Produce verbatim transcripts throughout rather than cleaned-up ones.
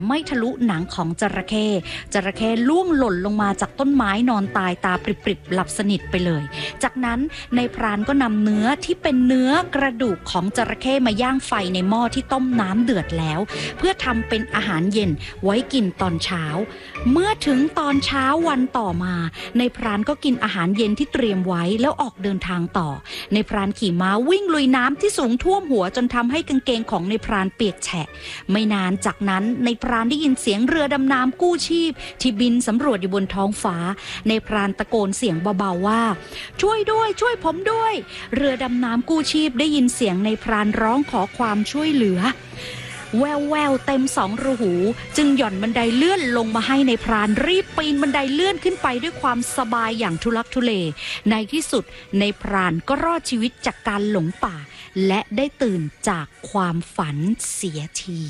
ไม่ทะลุหนังของจระเข้จระเข้ล่วงหล่นลงมาจากต้นไม้นอนตายตาปริบๆหลับสนิทไปเลยจากนั้นนายพรานก็นำเนื้อที่เป็นเนื้อกระดูกของจระเข้มาย่างไฟในหม้อที่ต้มน้ำเดือดแล้วเพื่อทำเป็นอาหารเย็นไว้กินตอนเช้าเมื่อถึงตอนเช้าวันต่อมานายพรานก็กินอาหารเย็นที่เตรียมไว้แล้วออกเดินทางต่อนายพรานขี่ม้าวิ่งลุยน้ำที่สูงท่วมหัวจนทำให้กางเกงของนายพรานเปียกแฉะไม่นานจากนั้นนายพรานได้ยินเสียงเรือดำน้ำกู้ชีพที่บินสำรวจอยู่บนท้องฟ้านายพรานตะโกนเสียงเบาๆว่าช่วยด้วยช่วยผมด้วยเรือดำน้ำกู้ชีพได้ยินเสียงนายพรานร้องขอความช่วยเหลือแววแววเต็มสองรูหูจึงหย่อนบันไดเลื่อนลงมาให้ในพรานรีบปีนบันไดเลื่อนขึ้นไปด้วยความสบายอย่างทุลักทุเลในที่สุดในพรานก็รอดชีวิตจากการหลงป่าและได้ตื่นจากความฝันเสียที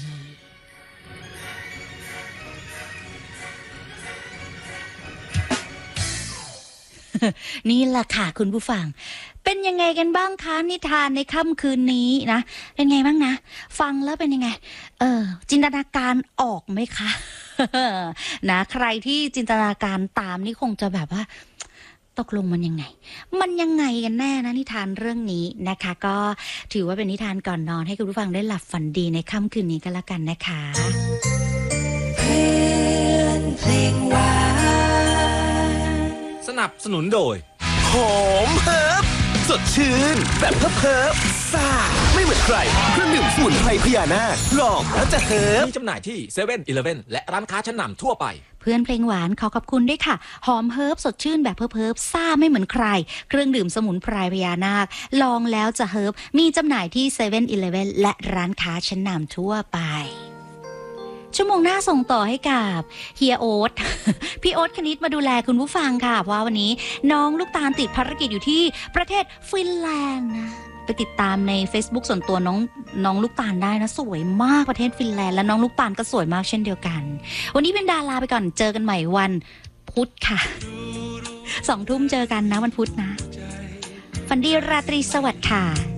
นี่แหละค่ะคุณผู้ฟังเป็นยังไงกันบ้างคะนิทานในค่ำคืนนี้นะเป็นไงบ้างนะฟังแล้วเป็นยังไงเออจินตนาการออกไหมคะ นะใครที่จินตนาการตามนี่คงจะแบบว่าตกลงมันยังไงมันยังไงกันแน่นะนิทานเรื่องนี้นะคะก็ถือว่าเป็นนิทานก่อนนอนให้คุณผู้ฟังได้หลับฝันดีในค่ำคืนนี้กันละกันนะคะเพื่อนเพลงหวานสนับสนุนโดยหอมเฮิร์บสดชื่นแบบเฮิร์บเฮิร์บซ่าไม่เหมือนใครเครื่องดื่มสมุนไพรพญานาคลองแล้วจะเฮิร์บมีจำหน่ายที่เซเว่นอีเลฟเว่นและร้านค้าชั้นนำทั่วไปเพื่อนเพลงหวานขอขอบคุณด้วยค่ะหอมเฮิร์บสดชื่นแบบเฮิร์บเฮิร์บซ่าไม่เหมือนใครเครื่องดื่มสมุนไพรพญานาคลองแล้วจะเฮิร์บมีจำหน่ายที่เซเว่นอีเลฟเว่นและร้านค้าชั้นนำทั่วไปชั่วโมงหน้าส่งต่อให้กับเฮียโอ๊ต พี่โอ๊ตคณิตมาดูแลคุณผู้ฟังค่ะเพราะว่าวันนี้น้องลูกตาลติดภารกิจอยู่ที่ประเทศฟินแลนด์นะไปติดตามใน Facebook ส่วนตัวน้องน้องลูกตาลได้นะสวยมากประเทศฟินแลนด์และน้องลูกตาลก็สวยมากเช่นเดียวกันวันนี้เป็นดาราไปก่อนเจอกันใหม่วันพุธค่ะสองทุ่มเจอกันนะวันพุธนะฝันดีราตรีสวัสดิ์ค่ะ